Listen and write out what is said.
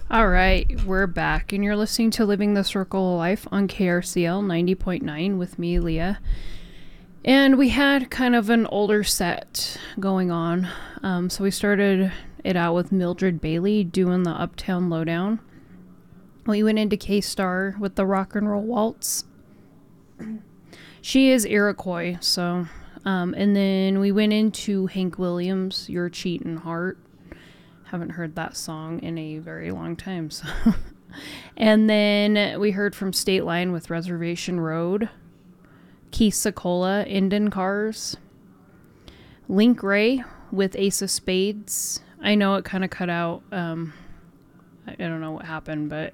All right, we're back, and you're listening to Living the Circle of Life on KRCL 90.9 with me, Leah. And we had kind of an older set going on. So we started it out with Mildred Bailey doing the Uptown Lowdown. We went into K-Star with the Rock and Roll Waltz. She is Iroquois, so. And then we went into Hank Williams, Your Cheatin' Heart. Haven't heard that song in a very long time. So. And then we heard from State Line with Reservation Road. Keith Secola, Inden Cars. Link Ray with Ace of Spades. I know it kind of cut out. I don't know what happened, but